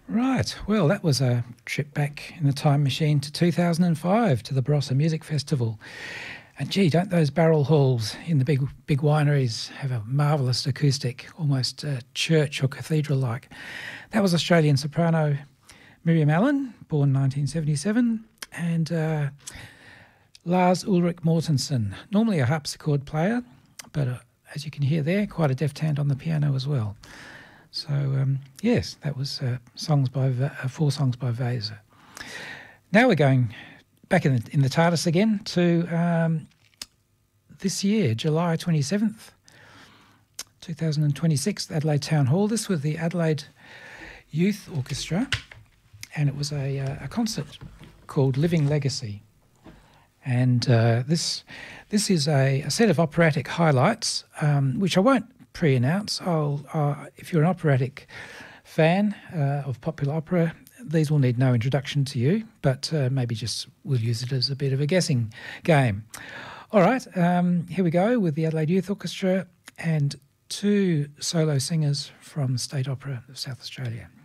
Right. Well, that was a trip back in the time machine to 2005 to the Barossa Music Festival. And gee, don't those barrel halls in the big wineries have a marvellous acoustic, almost church or cathedral-like. That was Australian soprano Miriam Allen, born 1977, and Lars Ulrik Mortensen, normally a harpsichord player, but as you can hear there, quite a deft hand on the piano as well. So, yes, that was 4 songs by Weser. Now we're going back in the TARDIS again to this year, July 27th, 2026, Adelaide Town Hall. This was the Adelaide Youth Orchestra, and it was a concert called Living Legacy. And this is a set of operatic highlights, which I won't pre-announce. If you're an operatic fan of popular opera, these will need no introduction to you, but maybe just we'll use it as a bit of a guessing game. All right, here we go with the Adelaide Youth Orchestra and 2 solo singers from State Opera of South Australia.